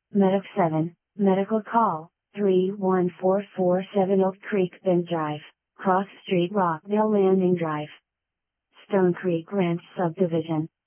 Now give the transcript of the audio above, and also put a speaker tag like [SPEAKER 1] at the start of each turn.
[SPEAKER 1] Medic 7, Medical Call, 31447 Oak Creek Bend Drive, Cross Street Rockdale Landing Drive. Stone Creek Ranch Subdivision.